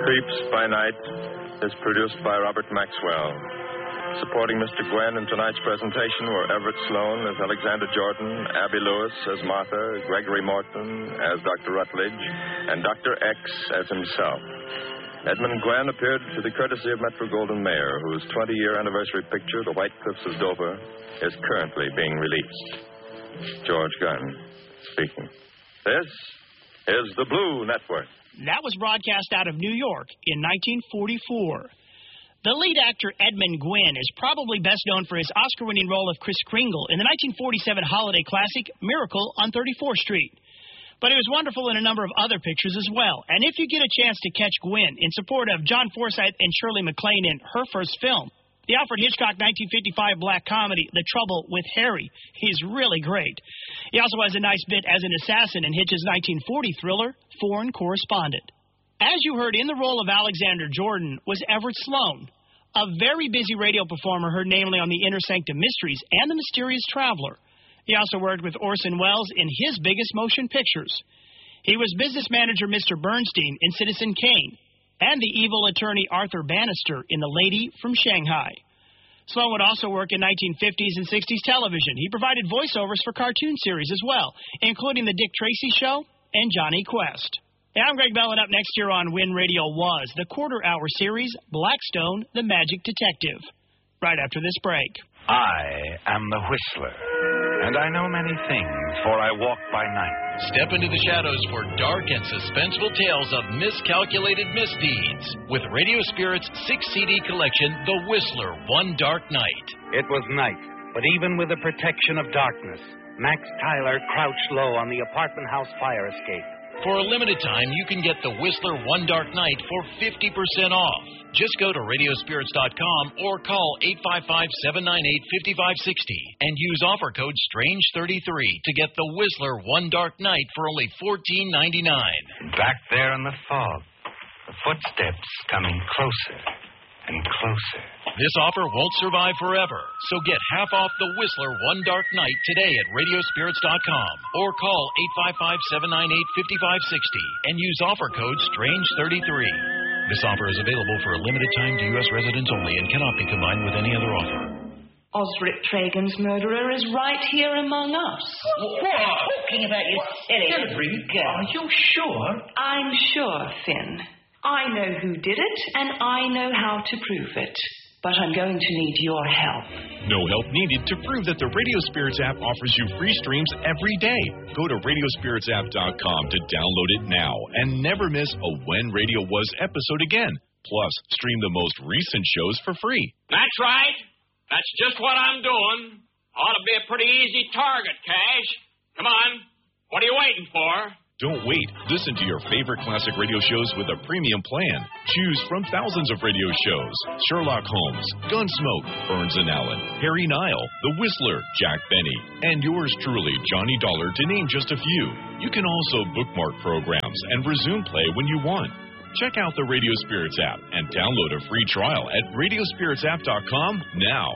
Creeps by Night is produced by Robert Maxwell. Supporting Mr. Gwen in tonight's presentation were Everett Sloan as Alexander Jordan, Abby Lewis as Martha, Gregory Morton as Dr. Rutledge, and Dr. X as himself. Edmund Gwen appeared to the courtesy of Metro-Goldwyn-Mayer, whose 20-year anniversary picture, The White Cliffs of Dover, is currently being released. George Gunn speaking. This is the Blue Network. That was broadcast out of New York in 1944. The lead actor Edmund Gwen is probably best known for his Oscar-winning role of Kris Kringle in the 1947 holiday classic Miracle on 34th Street. But he was wonderful in a number of other pictures as well. And if you get a chance to catch Gwen in support of John Forsythe and Shirley MacLaine in her first film, the Alfred Hitchcock 1955 black comedy, The Trouble with Harry, he's really great. He also has a nice bit as an assassin in Hitch's 1940 thriller, Foreign Correspondent. As you heard, in the role of Alexander Jordan was Everett Sloan, a very busy radio performer heard namely on the Inner Sanctum Mysteries and The Mysterious Traveler. He also worked with Orson Welles in his biggest motion pictures. He was business manager Mr. Bernstein in Citizen Kane, and the evil attorney Arthur Bannister in The Lady from Shanghai. Sloan would also work in 1950s and 60s television. He provided voiceovers for cartoon series as well, including The Dick Tracy Show and Johnny Quest. Hey, I'm Greg Bell, and up next here on Win Radio was the quarter-hour series, Blackstone, the Magic Detective. Right after this break. I am the Whistler, and I know many things, for I walk by night. Step into the shadows for dark and suspenseful tales of miscalculated misdeeds with Radio Spirit's 6-CD collection, The Whistler, One Dark Night. It was night, but even with the protection of darkness, Max Tyler crouched low on the apartment house fire escape. For a limited time, you can get The Whistler One Dark Night for 50% off. Just go to radiospirits.com or call 855-798-5560 and use offer code STRANGE33 to get The Whistler One Dark Night for only $14.99. Back there in the fog, the footsteps coming closer and closer. This offer won't survive forever, so get half off The Whistler One Dark Night today at radiospirits.com or call 855-798-5560 and use offer code STRANGE33. This offer is available for a limited time to U.S. residents only and cannot be combined with any other offer. Osric Tragan's murderer is right here among us. What? Talking about you silly... Are you sure? I'm sure, Finn. I know who did it, and I know how to prove it. But I'm going to need your help. No help needed to prove that the Radio Spirits app offers you free streams every day. Go to radiospiritsapp.com to download it now and never miss a When Radio Was episode again. Plus, stream the most recent shows for free. That's right. That's just what I'm doing. Ought to be a pretty easy target, Cash. Come on. What are you waiting for? Don't wait. Listen to your favorite classic radio shows with a premium plan. Choose from thousands of radio shows. Sherlock Holmes, Gunsmoke, Burns and Allen, Harry Nile, The Whistler, Jack Benny, and yours truly, Johnny Dollar, to name just a few. You can also bookmark programs and resume play when you want. Check out the Radio Spirits app and download a free trial at radiospiritsapp.com now.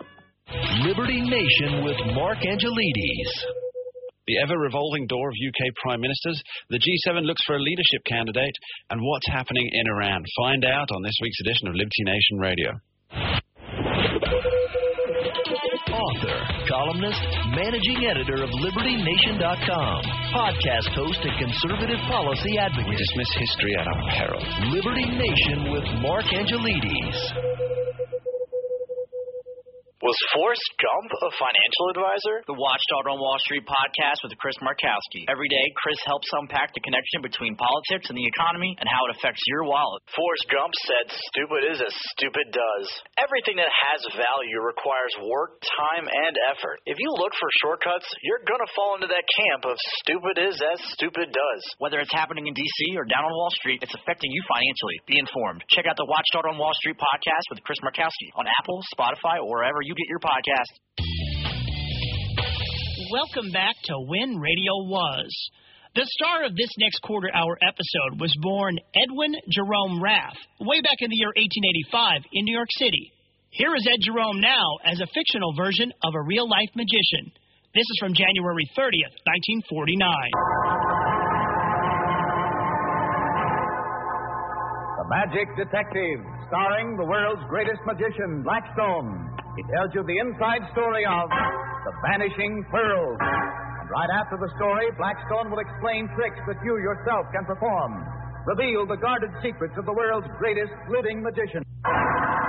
Liberty Nation with Mark Angelides. The ever-revolving door of UK Prime Ministers, the G7 looks for a leadership candidate, and what's happening in Iran. Find out on this week's edition of Liberty Nation Radio. Author, columnist, managing editor of LibertyNation.com, podcast host and conservative policy advocate. We dismiss history at our peril. Liberty Nation with Mark Angelides. Was Forrest Gump a financial advisor? The Watchdog on Wall Street podcast with Chris Markowski. Every day, Chris helps unpack the connection between politics and the economy and how it affects your wallet. Forrest Gump said, "Stupid is as stupid does." Everything that has value requires work, time, and effort. If you look for shortcuts, you're going to fall into that camp of stupid is as stupid does. Whether it's happening in D.C. or down on Wall Street, it's affecting you financially. Be informed. Check out the Watchdog on Wall Street podcast with Chris Markowski on Apple, Spotify, or wherever you get your podcast. Welcome back to When Radio Was. The star of this next quarter-hour episode was born Edwin Jerome Raff way back in the year 1885 in New York City. Here is Ed Jerome now as a fictional version of a real-life magician. This is from January 30th, 1949. The Magic Detective, starring the world's greatest magician, Blackstone. He tells you the inside story of The Vanishing Pearls. And right after the story, Blackstone will explain tricks that you yourself can perform. Reveal the guarded secrets of the world's greatest living magician.